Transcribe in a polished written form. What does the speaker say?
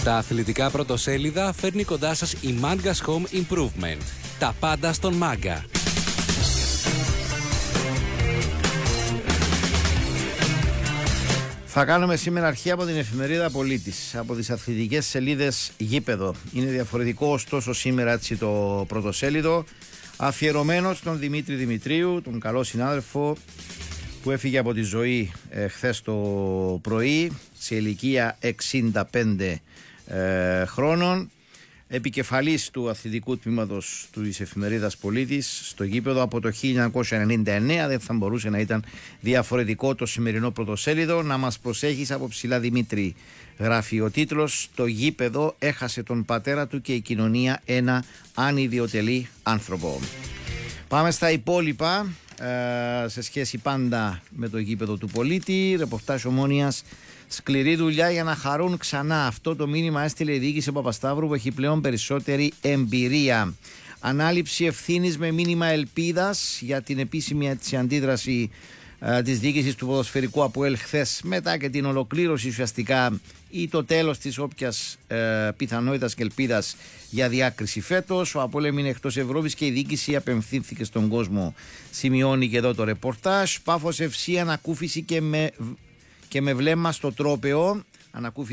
Στα αθλητικά πρωτοσέλιδα φέρνει κοντά σας η Mangas Home Improvement. Τα πάντα στον Manga. Θα κάνουμε σήμερα αρχή από την εφημερίδα Πολίτης, από τις αθλητικές σελίδες Γήπεδο. Είναι διαφορετικό ωστόσο σήμερα έτσι το πρωτοσέλιδο, αφιερωμένο στον Δημήτρη Δημητρίου, τον καλό συνάδελφο που έφυγε από τη ζωή χθες το πρωί σε ηλικία 65 χρόνων, επικεφαλής του αθλητικού τμήματος της εφημερίδας Πολίτης στο Γήπεδο από το 1999. Δεν θα μπορούσε να ήταν διαφορετικό το σημερινό πρωτοσέλιδο. Να μας προσέχεις από ψηλά, Δημήτρη, γράφει ο τίτλος. Το Γήπεδο έχασε τον πατέρα του και η κοινωνία ένα ανιδιοτελή άνθρωπο. Πάμε στα υπόλοιπα σε σχέση πάντα με το Γήπεδο του Πολίτη. Ρεπορτάζ Ομόνοιας: σκληρή δουλειά για να χαρούν ξανά. Αυτό το μήνυμα έστειλε η διοίκηση Παπασταύρου, που έχει πλέον περισσότερη εμπειρία. Ανάληψη ευθύνης με μήνυμα ελπίδας για την επίσημη αντίδραση της διοίκησης του ποδοσφαιρικού ΑΠΟΕΛ χθες, μετά και την ολοκλήρωση ουσιαστικά ή το τέλος της όποιας πιθανότητας και ελπίδας για διάκριση φέτος. Ο ΑΠΟΕΛ έμεινε εκτός Ευρώπης και η διοίκηση απευθύνθηκε στον κόσμο. Σημειώνει και εδώ το ρεπορτάζ. Πάφος FC ανακούφιση και με βλέμμα στο τρόπαιο.